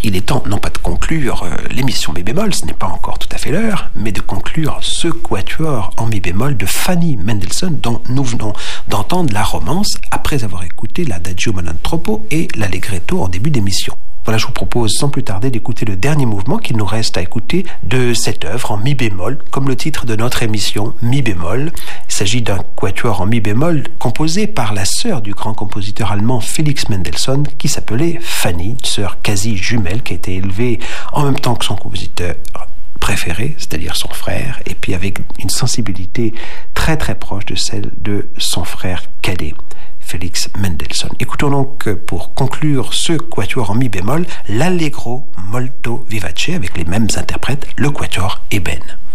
il est temps non pas de conclure l'émission mi bémol, ce n'est pas encore tout à fait l'heure, mais de conclure ce quatuor en mi bémol de Fanny Mendelssohn dont nous venons d'entendre la romance après avoir écouté l'Adagio mon troppo et l'Allegretto en début d'émission. Voilà, je vous propose sans plus tarder d'écouter le dernier mouvement qu'il nous reste à écouter de cette œuvre en mi bémol, comme le titre de notre émission, mi bémol. Il s'agit d'un quatuor en mi bémol composé par la sœur du grand compositeur allemand Felix Mendelssohn qui s'appelait Fanny, une sœur quasi jumelle qui a été élevée en même temps que son compositeur préféré, c'est-à-dire son frère, et puis avec une sensibilité très très proche de celle de son frère cadet, Felix Mendelssohn. Écoutons donc pour conclure ce quatuor en mi bémol l'Allegro molto vivace avec les mêmes interprètes, le quatuor Eben.